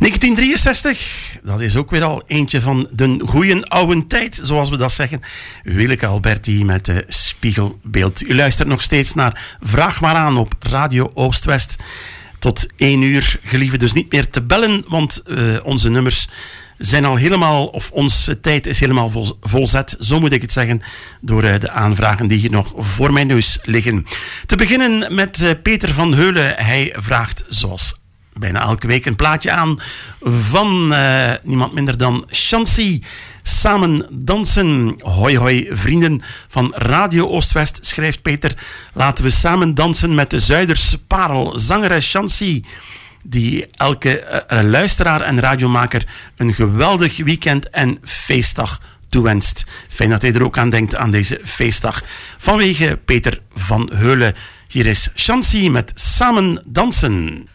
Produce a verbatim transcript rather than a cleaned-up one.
negentien drieënzestig, dat is ook weer al eentje van de goeie oude tijd, zoals we dat zeggen. Willeke Alberti met de Spiegelbeeld. U luistert nog steeds naar Vraag maar aan op Radio Oost-West. Tot één uur, gelieve dus niet meer te bellen, want uh, onze nummers zijn al helemaal, of onze tijd is helemaal vol, volzet, zo moet ik het zeggen, door uh, de aanvragen die hier nog voor mijn neus liggen. Te beginnen met uh, Peter van Heulen. Hij vraagt zoals bijna elke week een plaatje aan van uh, niemand minder dan Chancy. Samen dansen. Hoi hoi vrienden van Radio Oost-West, schrijft Peter. Laten we samen dansen met de Zuiderse parel, zangeres Chancy, die elke uh, luisteraar en radiomaker een geweldig weekend en feestdag toewenst. Fijn dat hij er ook aan denkt, aan deze feestdag. Vanwege Peter van Heulen. Hier is Chancy met Samen dansen.